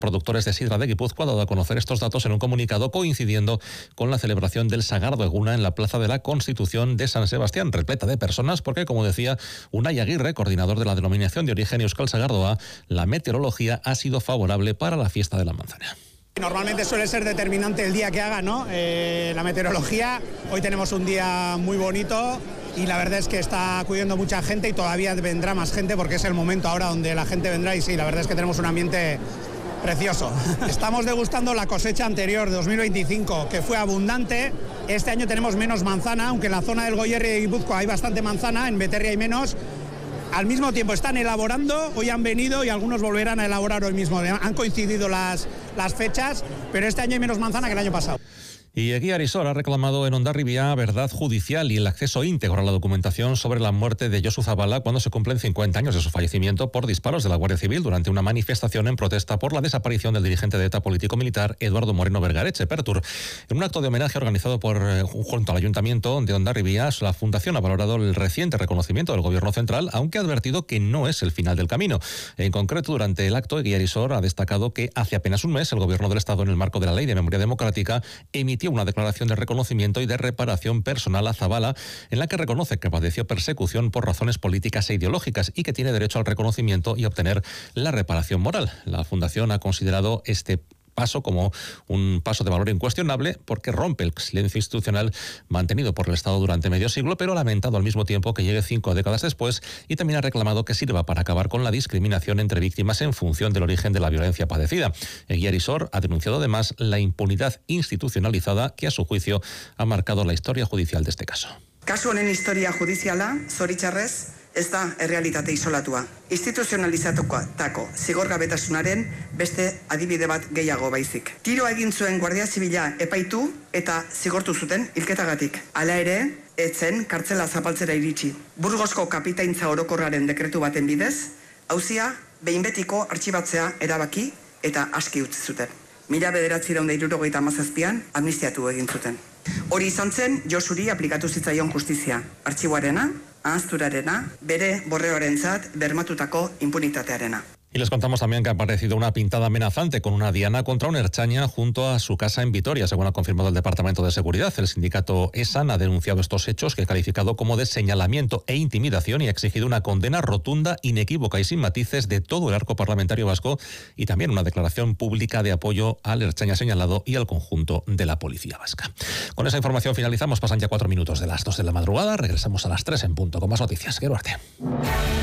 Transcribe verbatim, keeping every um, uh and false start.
Productores de sidra de Guipúzcoa ha dado a conocer estos datos en un comunicado coincidiendo con la celebración del Sagardo Eguna en la Plaza de la Constitución de San Sebastián, repleta de personas porque, como decía Unai Aguirre, coordinador de la denominación de origen Euskal Sagardoa, la meteorología ha sido favorable para la fiesta de la manzana. Normalmente suele ser determinante el día que haga, ¿no? Eh, la meteorología. Hoy tenemos un día muy bonito y la verdad es que está acudiendo mucha gente y todavía vendrá más gente porque es el momento ahora donde la gente vendrá y sí, la verdad es que tenemos un ambiente precioso. Estamos degustando la cosecha anterior de dos mil veinticinco, que fue abundante. Este año tenemos menos manzana, aunque en la zona del Goierri de Guipúzcoa hay bastante manzana, en Beterri hay menos. Al mismo tiempo están elaborando, hoy han venido y algunos volverán a elaborar hoy mismo. Han coincidido las, las fechas, pero este año hay menos manzana que el año pasado. Y Eguía Arisor ha reclamado en Hondarribia verdad judicial y el acceso íntegro a la documentación sobre la muerte de Josu Zabala cuando se cumplen cincuenta años de su fallecimiento por disparos de la Guardia Civil durante una manifestación en protesta por la desaparición del dirigente de ETA político-militar Eduardo Moreno Vergareche, Pertur. En un acto de homenaje organizado por junto al Ayuntamiento de Hondarribia, la Fundación ha valorado el reciente reconocimiento del Gobierno central, aunque ha advertido que no es el final del camino. En concreto, durante el acto, Eguía Arisor ha destacado que hace apenas un mes el Gobierno del Estado, en el marco de la Ley de Memoria Democrática, emitió una declaración de reconocimiento y de reparación personal a Zabala, en la que reconoce que padeció persecución por razones políticas e ideológicas y que tiene derecho al reconocimiento y obtener la reparación moral. La Fundación ha considerado este paso como un paso de valor incuestionable porque rompe el silencio institucional mantenido por el Estado durante medio siglo, pero ha lamentado al mismo tiempo que llegue cinco décadas después y también ha reclamado que sirva para acabar con la discriminación entre víctimas en función del origen de la violencia padecida. Eguía Arisor ha denunciado además la impunidad institucionalizada que a su juicio ha marcado la historia judicial de este caso. Kasu honen historia judiziala, zoritxarrez, ez da errealitate isolatua. Instituzionalizatutako zigorgabetasunaren beste adibide bat gehiago baizik. Tiroa egin zuen Guardia Zibila epaitu eta zigortu zuten hilketagatik. Hala ere, ez zen kartzela zapaltzera iritsi. Burgosko kapitaintza orokorraren dekretu baten bidez, auzia behin betiko artxibatzea erabaki eta aski utzi zuten. Mila bederatziehun eta hirurogeita hamazazpian amnistiatu egin zuten. Hori izan zen Josuri aplikatu zitzaion justizia, artxiboarena, ahazturarena, bere borreoarentzat bermatutako impunitatearena. Y les contamos también que ha aparecido una pintada amenazante con una diana contra un ertzaina junto a su casa en Vitoria, según ha confirmado el Departamento de Seguridad. El sindicato ESAN ha denunciado estos hechos, que ha calificado como de señalamiento e intimidación y ha exigido una condena rotunda, inequívoca y sin matices de todo el arco parlamentario vasco y también una declaración pública de apoyo al ertzaina señalado y al conjunto de la policía vasca. Con esa información finalizamos. Pasan ya cuatro minutos de las dos de la madrugada. Regresamos a las tres en punto con más noticias. Qué suerte.